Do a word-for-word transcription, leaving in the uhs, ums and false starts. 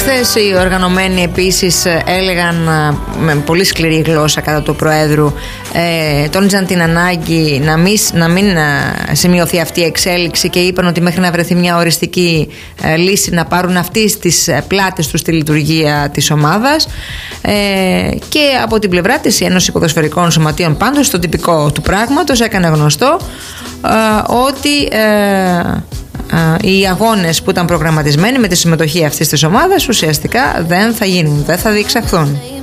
Χθες οι οργανωμένοι επίσης έλεγαν με πολύ σκληρή γλώσσα κατά του Προέδρου, ε, τόνιζαν την ανάγκη να μην, να μην σημειωθεί αυτή η εξέλιξη και είπαν ότι μέχρι να βρεθεί μια οριστική ε, λύση να πάρουν αυτοί στις πλάτες τους τη λειτουργία της ομάδας. Ε, και από την πλευρά της η Ένωση Ποδοσφαιρικών Σωματείων πάντως το τυπικό του πράγματος έκανε γνωστό ε, ότι ε, οι αγώνες που ήταν προγραμματισμένοι με τη συμμετοχή αυτής της ομάδας ουσιαστικά δεν θα γίνουν, δεν θα διεξαχθούν.